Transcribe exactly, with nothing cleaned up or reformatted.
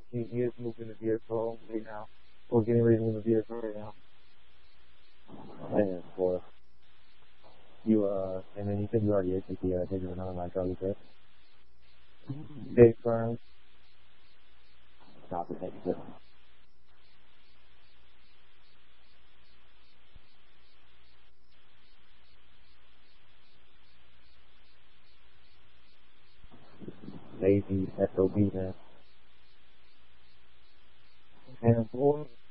He, he is moving the vehicle right now. Or getting ready to move the vehicle right now. And for you, uh, and then you said you already issued the uh, digital number my Charlie, correct? Dave Burns. Copy, thank you, sir. Lazy S O B, man. And four.